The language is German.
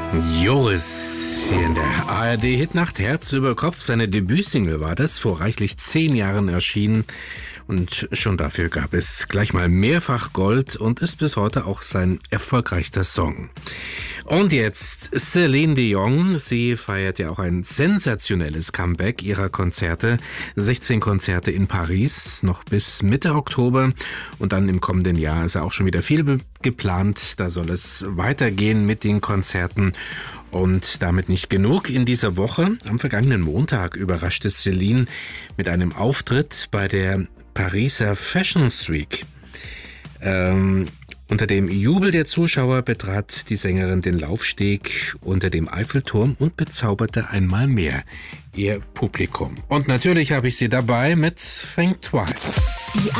Joris hier in der ARD-Hitnacht. Herz über Kopf, seine Debütsingle war das, vor reichlich 10 Jahren erschienen. Und schon dafür gab es gleich mal mehrfach Gold und ist bis heute auch sein erfolgreichster Song. Und jetzt Celine Dion. Sie feiert ja auch ein sensationelles Comeback ihrer Konzerte. 16 Konzerte in Paris, noch bis Mitte Oktober. Und dann im kommenden Jahr ist ja auch schon wieder viel geplant. Da soll es weitergehen mit den Konzerten. Und damit nicht genug. In dieser Woche, am vergangenen Montag, überraschte Celine mit einem Auftritt bei der Pariser Fashion Week. Unter dem Jubel der Zuschauer betrat die Sängerin den Laufsteg unter dem Eiffelturm und bezauberte einmal mehr ihr Publikum. Und natürlich habe ich sie dabei mit Think Twice.